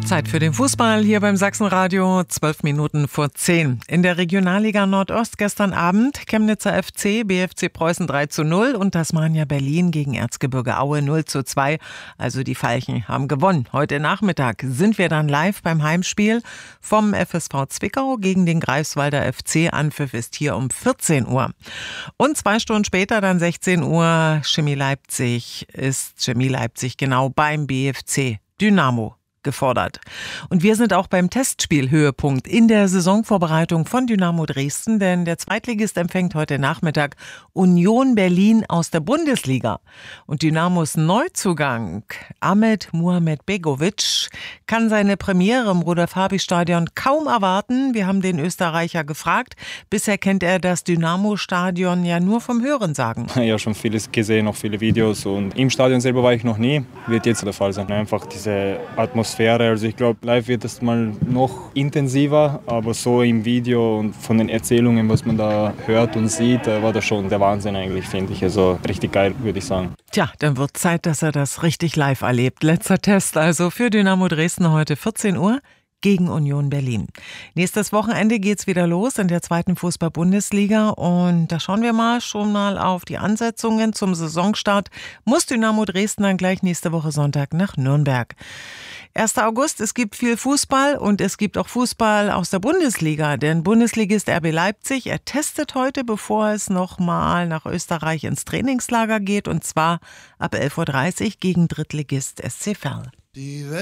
Zeit für den Fußball hier beim Sachsenradio, 12 Minuten vor 10. In der Regionalliga Nordost gestern Abend Chemnitzer FC, BFC Preußen 3:0 und Tasmania Berlin gegen Erzgebirge Aue 0:2. Also die Veilchen haben gewonnen. Heute Nachmittag sind wir dann live beim Heimspiel vom FSV Zwickau gegen den Greifswalder FC. Anpfiff ist hier um 14 Uhr. Und 2 Stunden später, dann 16 Uhr, Chemie Leipzig genau beim BFC Dynamo gefordert. Und wir sind auch beim Testspielhöhepunkt in der Saisonvorbereitung von Dynamo Dresden, denn der Zweitligist empfängt heute Nachmittag Union Berlin aus der Bundesliga. Und Dynamos Neuzugang Ahmed Muhamedbegovic kann seine Premiere im Rudolf-Habich-Stadion kaum erwarten. Wir haben den Österreicher gefragt. Bisher kennt er das Dynamo-Stadion ja nur vom Hörensagen. Ja, schon vieles gesehen, auch viele Videos, und im Stadion selber war ich noch nie. Wird jetzt der Fall sein. Einfach diese Atmosphäre. Also ich glaube, live wird es mal noch intensiver, aber so im Video und von den Erzählungen, was man da hört und sieht, war das schon der Wahnsinn eigentlich, finde ich. Also richtig geil, würde ich sagen. Tja, dann wird Zeit, dass er das richtig live erlebt. Letzter Test also für Dynamo Dresden heute 14 Uhr. Gegen Union Berlin. Nächstes Wochenende geht's wieder los in der 2. Fußball-Bundesliga und da schauen wir schon mal auf die Ansetzungen zum Saisonstart. Muss Dynamo Dresden dann gleich nächste Woche Sonntag nach Nürnberg. 1. August, es gibt viel Fußball und es gibt auch Fußball aus der Bundesliga, denn Bundesligist RB Leipzig, er testet heute, bevor es nochmal nach Österreich ins Trainingslager geht, und zwar ab 11:30 Uhr gegen Drittligist SC Verl.